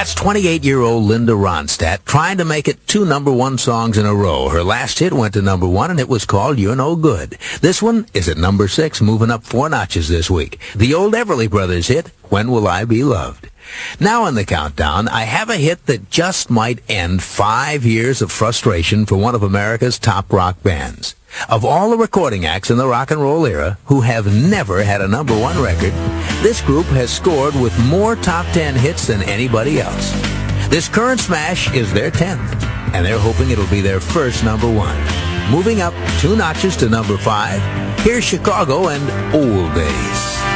That's 28-year-old Linda Ronstadt trying to make it 2 number 1 songs in a row. Her last hit went to number 1, and it was called You're No Good. This one is at number 6, moving up 4 notches this week. The old Everly Brothers hit, When Will I Be Loved? Now in the countdown, I have a hit that just might end 5 years of frustration for one of America's top rock bands. Of all the recording acts in the rock and roll era who have never had a number 1 record, this group has scored with more top 10 hits than anybody else. This current smash is their 10th, and they're hoping it'll be their first number 1. Moving up 2 notches to number 5, here's Chicago and Old Days.